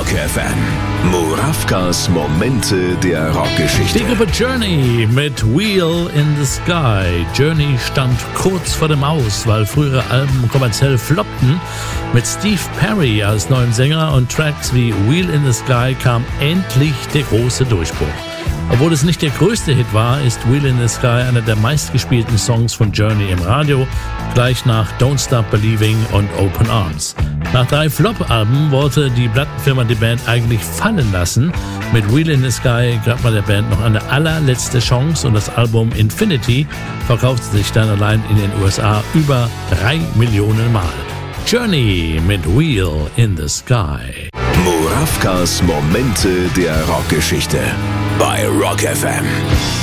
FM. Murawkas Momente der Rockgeschichte. Die Gruppe Journey mit Wheel in the Sky. Journey stand kurz vor dem Aus, weil frühere Alben kommerziell floppten. Mit Steve Perry als neuen Sänger und Tracks wie Wheel in the Sky kam endlich der große Durchbruch. Obwohl es nicht der größte Hit war, ist Wheel in the Sky einer der meistgespielten Songs von Journey im Radio, gleich nach Don't Stop Believing und Open Arms. Nach 3 Flop-Alben wollte die Plattenfirma die Band eigentlich fallen lassen. Mit Wheel in the Sky gab man der Band noch eine allerletzte Chance und das Album Infinity verkaufte sich dann allein in den USA über 3 Millionen Mal. Journey mit Wheel in the Sky. Murawkas Momente der Rockgeschichte bei Rock FM.